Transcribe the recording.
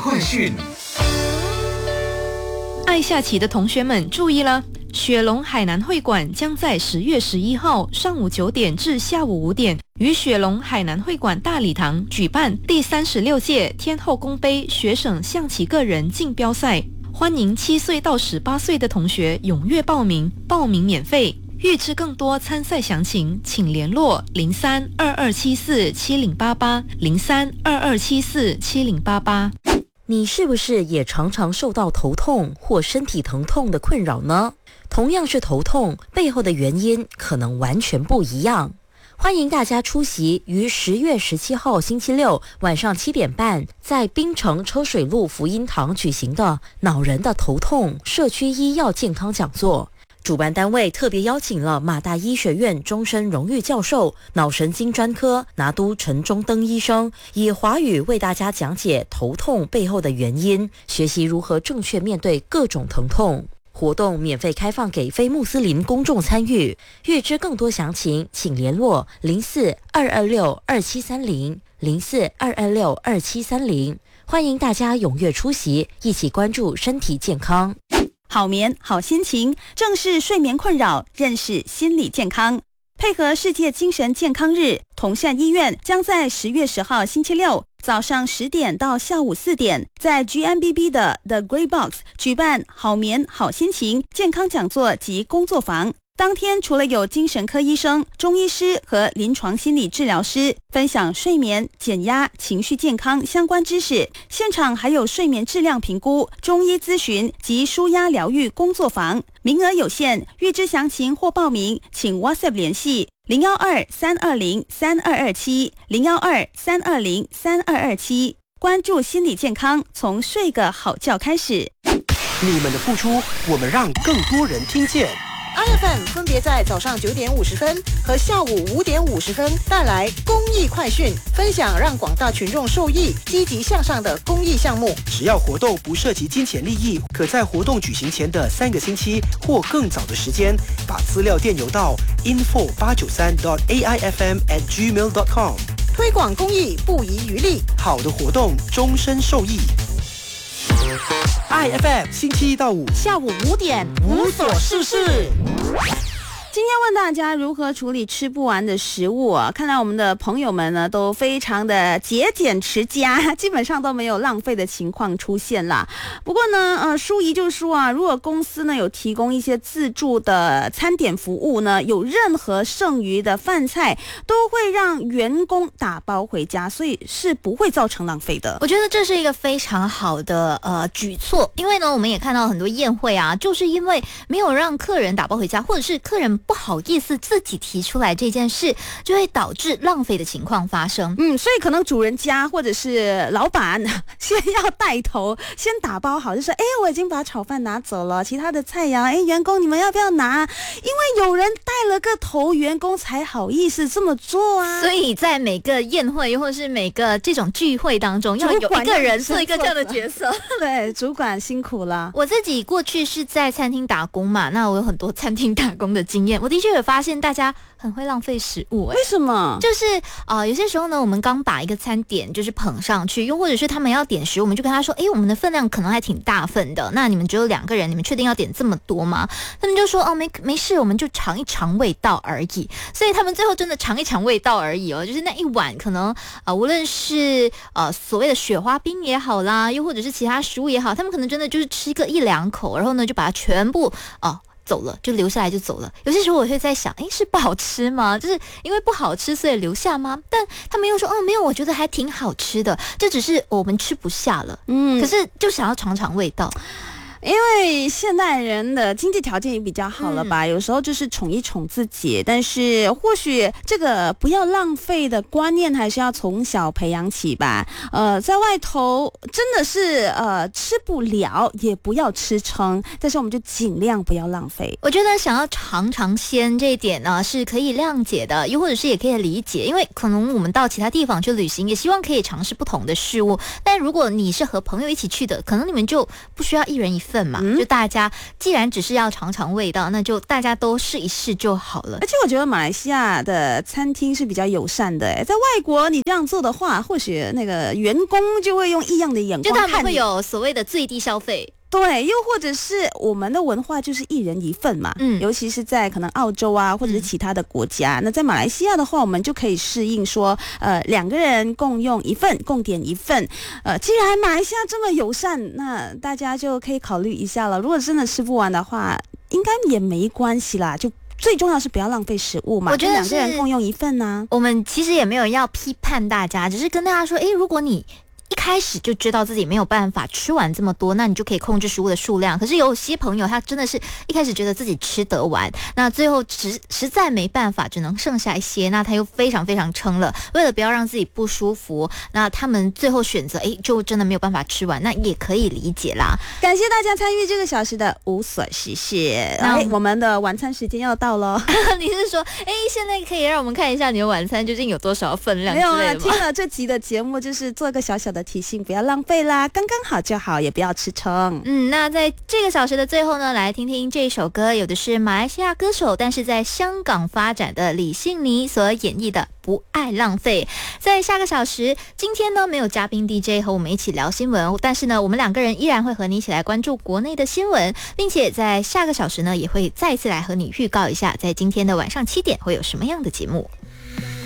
快讯。 爱下棋的同学们注意了，雪龙海南会馆将在10月11号上午9点至下午5点于雪龙海南会馆大礼堂举办第36届天后宫杯学省象棋个人竞标赛，欢迎7岁到18岁的同学踊跃报名，报名免费。预知更多参赛详情，请联络0322747088 0322747088。 你是不是也常常受到头痛或身体疼痛的困扰呢？同样是头痛，背后的原因可能完全不一样。欢迎大家出席于10月17号星期六晚上7点半在槟城车水路福音堂举行的恼人的头痛社区医药健康讲座。主办单位特别邀请了马大医学院终身荣誉教授、脑神经专科拿督陈忠登医生，以华语为大家讲解头痛背后的原因，学习如何正确面对各种疼痛。活动免费开放给非穆斯林公众参与。预知更多详情，请联络04-226-2730 04-226-2730。欢迎大家踊跃出席，一起关注身体健康。 好眠好心情，正视睡眠困扰，认识心理健康。配合世界精神健康日，同善医院将在10月10号星期六早上10点到下午4点，在 GMBB 的 The Grey Box 举办好眠好心情健康讲座及工作坊。当天除了有精神科医生、中医师和临床心理治疗师分享睡眠、减压、情绪健康相关知识，现场还有睡眠质量评估、中医咨询及舒压疗愈工作坊，名额有限，预知详情或报名，请 WhatsApp 联系012-320-3227 012-320-3227。关注心理健康，从睡个好觉开始。 你们的付出，我们让更多人听见。 iFM 分别在早上9点50分和下午5点50分带来公益快讯，分享让广大群众受益、积极向上的公益项目。 只要活动不涉及金钱利益，可在活动举行前的3个星期或更早的时间，把资料电邮到 info893.aifm@gmail.com。 推广公益不遗余力， 好的活动终身受益。iFM 星期1到5 下午5点无所事事。 今天问大家如何处理吃不完的食物啊？看来我们的朋友们呢都非常的节俭持家，基本上都没有浪费的情况出现啦。不过呢，淑仪就说啊，如果公司呢有提供一些自助的餐点服务呢，有任何剩余的饭菜都会让员工打包回家，所以是不会造成浪费的。 我觉得这是一个非常好的举措，因为呢，我们也看到很多宴会啊，就是因为没有让客人打包回家，或者是客人不好意思自己提出来这件事，就会导致浪费的情况发生。 所以可能主人家或者是老板先要带头，先打包好，就说我已经把炒饭拿走了，其他的菜呀，员工你们要不要拿？因为有人带了个头，员工才好意思这么做啊。 所以在每个宴会或者是每个这种聚会当中，要有一个人做一个这样的角色。 对，主管辛苦了。 我自己过去是在餐厅打工嘛，那我有很多餐厅打工的经验，我的确有发现大家很会浪费食物。 为什么？ 就是有些时候呢，我们刚把一个餐点就是捧上去，又或者是他们要点食物，我们就跟他说，我们的分量可能还挺大份的，那你们只有2个人，你们确定要点这么多吗？他们就说没事，我们就尝一尝味道而已。所以他们最后真的尝一尝味道而已就是那一碗可能无论是所谓的雪花冰也好啦，又或者是其他食物也好，他们可能真的就是吃个1-2口，然后呢就把它全部走了，就留下来就走了。有些时候我会在想，是不好吃吗？就是因为不好吃所以留下吗？但他们又说没有，我觉得还挺好吃的，这只是我们吃不下了。可是就想要尝尝味道。 因为现代人的经济条件也比较好了吧，有时候就是宠一宠自己，但是或许这个不要浪费的观念还是要从小培养起吧。在外头真的是吃不了也不要吃撑，但是我们就尽量不要浪费。 我觉得想要尝尝鲜这一点呢是可以谅解的，又或者是也可以理解，因为可能我们到其他地方去旅行，也希望可以尝试不同的事物。但如果你是和朋友一起去的，可能你们就不需要一人一份嘛，就大家既然只是要尝尝味道，那就大家都试一试就好了。 而且我觉得马来西亚的餐厅是比较友善的，在外国你这样做的话，或许那个员工就会用异样的眼光看你， 就他们会有所谓的最低消费。 对，又或者是我们的文化就是一人一份嘛，尤其是在可能澳洲啊，或者是其他的国家。那在马来西亚的话，我们就可以适应说，2个人共用一份，共点一份。既然马来西亚这么友善，那大家就可以考虑一下了。如果真的吃不完的话，应该也没关系啦，就最重要是不要浪费食物嘛。 我觉得 2个人共用一份呢。 我们其实也没有要批判大家，只是跟大家说，如果你一开始就知道自己没有办法吃完这么多，那你就可以控制食物的数量。可是有些朋友他真的是一开始觉得自己吃得完，那最后实在没办法，只能剩下一些，那他又非常非常撑了。为了不要让自己不舒服，那他们最后选择就真的没有办法吃完，那也可以理解啦。 感谢大家参与这个小时的无所事事。我们的晚餐时间要到了。 你是说现在可以让我们看一下你的晚餐究竟有多少分量之类的吗？ 没有听了这集的节目就是做个小小的提醒，不要浪费啦，刚刚好就好，也不要吃撑。 那在这个小时的最后呢，来听听这首歌，有的是马来西亚歌手，但是在香港发展的李信尼所演绎的《不爱浪费》。在下个小时，今天呢没有嘉宾 DJ 和我们一起聊新闻，但是呢我们2个人依然会和你一起来关注国内的新闻，并且在下个小时呢也会再次来和你预告一下，在今天的晚上7点会有什么样的节目。